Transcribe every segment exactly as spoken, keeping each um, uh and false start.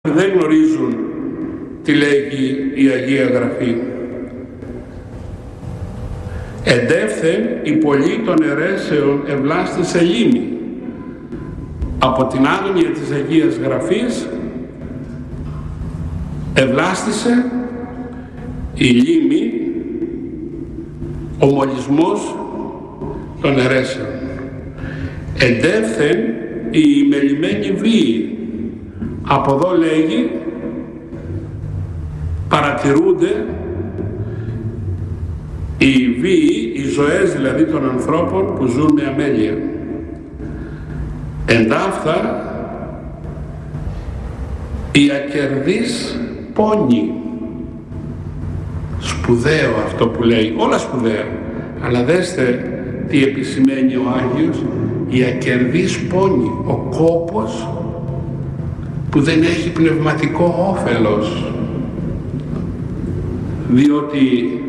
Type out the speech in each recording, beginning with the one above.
δεν γνωρίζουν τι λέγει η Αγία Γραφή. Εντεύθεν η πολλή των αιρέσεων ευλάστησε λίμνη. Από την άγνοια της Αγίας Γραφής ευλάστησε η λίμνη, ο μολυσμός των αιρέσεων. Εντεύθεν η μελημένη βίη. Από εδώ λέγει παρατηρούνται οι βίοι, οι ζωές δηλαδή των ανθρώπων που ζουν με αμέλεια. Εντάφθα η ακερδής πόνη. Σπουδαίο αυτό που λέει, όλα σπουδαία, αλλά δέστε τι επισημαίνει ο Άγιος, η ακερδής πόνη, ο κόπος που δεν έχει πνευματικό όφελος, διότι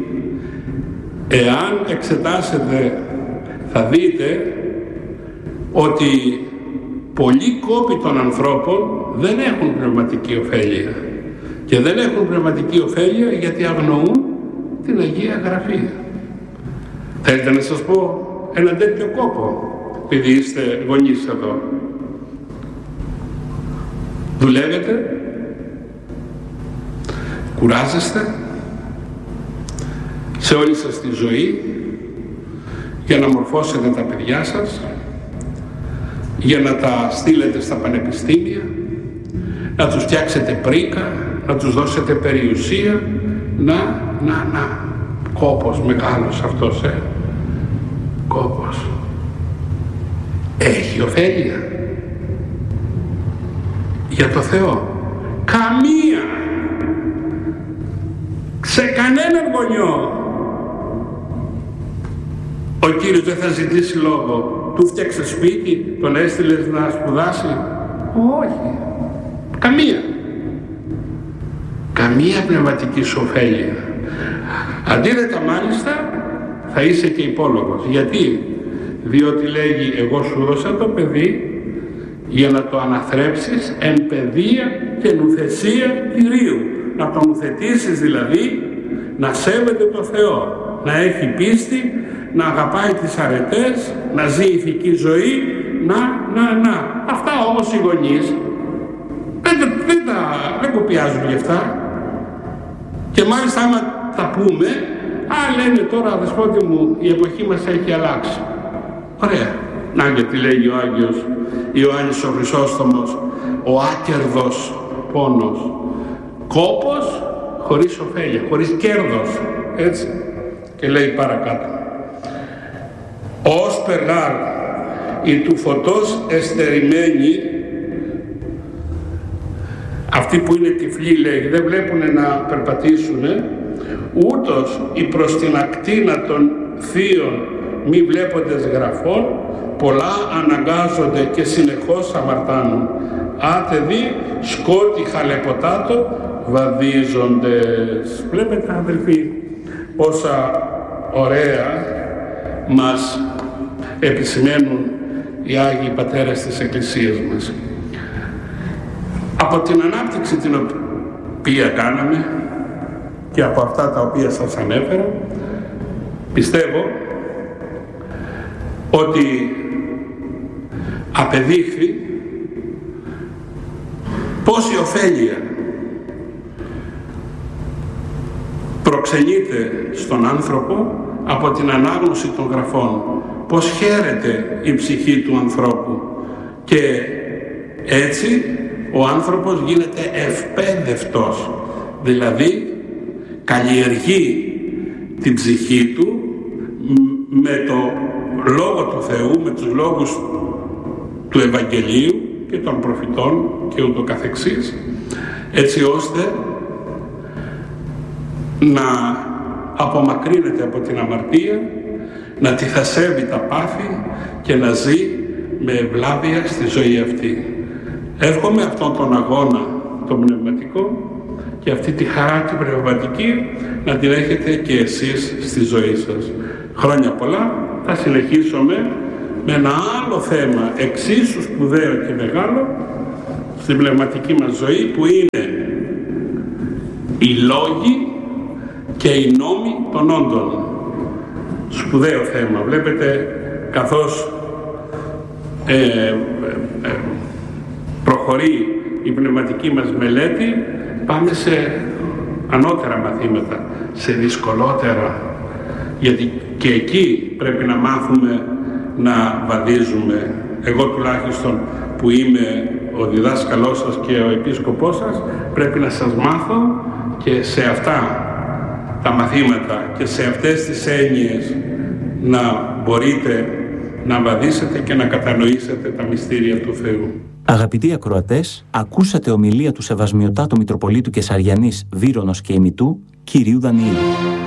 εάν εξετάσετε θα δείτε ότι πολλοί κόποι των ανθρώπων δεν έχουν πνευματική ωφέλεια, και δεν έχουν πνευματική ωφέλεια γιατί αγνοούν την Αγία Γραφή. Θέλετε να σας πω ένα τέτοιο κόπο, επειδή είστε γονείς εδώ? Δουλεύετε, κουράζεστε σε όλη σας τη ζωή για να μορφώσετε τα παιδιά σας, για να τα στείλετε στα πανεπιστήμια, να τους φτιάξετε πρίκα, να τους δώσετε περιουσία. Να, να, να, κόπος μεγάλος αυτός, ε. Κόπος. Έχει ωφέλεια για το Θεό? Καμία. Σε κανέναν γονιό ο Κύριος δεν θα ζητήσει λόγο. Του φτιάξε σπίτι, τον έστειλες να σπουδάσει? Όχι. Καμία. Καμία πνευματική σου ωφέλεια. Αντίθετα μάλιστα θα είσαι και υπόλογος. Γιατί? Διότι λέγει, εγώ σου δώσα το παιδί για να το αναθρέψεις εν παιδεία και νουθεσία Κυρίου. Να τον νουθετήσεις δηλαδή, να σέβεται το Θεό, να έχει πίστη, να αγαπάει τις αρετές, να ζει ηθική ζωή, να, να, να. Αυτά όμως οι γονείς δεν, δεν, τα, δεν κοπιάζουν γι' αυτά. Και μάλιστα άμα τα πούμε, α, λένε τώρα, δεσπότη μου, η εποχή μας έχει αλλάξει. Ωραία. Να και τι λέγει ο Άγιος Ιωάννης ο Χρυσόστομος, ο άκερδος πόνος. Κόπος χωρίς ωφέλεια, χωρίς κέρδος. Έτσι. Και λέει παρακάτω. Ως περγάρ η του φωτός εστερημένοι, αυτοί που είναι τυφλοί λέει, δεν βλέπουν να περπατήσουνε, ούτως οι προς την ακτίνα των θείων μη βλέποντες γραφών, πολλά αναγκάζονται και συνεχώς αμαρτάνουν. Άτε δει σκότη χαλεποτάτο βαδίζοντες. Βλέπετε αδελφοί πόσα ωραία μας επισημαίνουν οι Άγιοι Πατέρες της Εκκλησίας μας. Από την ανάπτυξη την οποία κάναμε και από αυτά τα οποία σας ανέφερα, πιστεύω ότι απεδείχθη πόση ωφέλεια προξενείται στον άνθρωπο από την ανάγνωση των γραφών, πως χαίρεται η ψυχή του ανθρώπου και έτσι ο άνθρωπος γίνεται ευπαίδευτος, δηλαδή καλλιεργεί την ψυχή του με το Λόγο του Θεού, με τους λόγους του Ευαγγελίου και των προφητών και ούτω καθεξής, έτσι ώστε να απομακρύνεται από την αμαρτία, να τυθασεύει τα πάθη και να ζει με ευλάβεια στη ζωή αυτή. Εύχομαι αυτόν τον αγώνα τον πνευματικό και αυτή τη χαρά την πνευματική να την έχετε και εσείς στη ζωή σας. Χρόνια πολλά. Θα συνεχίσουμε με ένα άλλο θέμα εξίσου σπουδαίο και μεγάλο στην πνευματική μας ζωή, που είναι οι λόγοι και οι νόμοι των όντων. Σπουδαίο θέμα. Βλέπετε, καθώς ε, ε, ε, προχωρεί η πνευματική μας μελέτη, πάμε σε ανώτερα μαθήματα, σε δυσκολότερα, γιατί και εκεί πρέπει να μάθουμε να βαδίζουμε. Εγώ τουλάχιστον, που είμαι ο διδάσκαλός σας και ο επίσκοπός σας, πρέπει να σας μάθω και σε αυτά τα μαθήματα και σε αυτές τις έννοιες να μπορείτε να βαδίσετε και να κατανοήσετε τα μυστήρια του Θεού. Αγαπητοί ακροατές, ακούσατε ομιλία του Σεβασμιωτάτου Μητροπολίτου Κεσαριανής Βύρονος και Ημιτού, κυρίου Δανιήλ.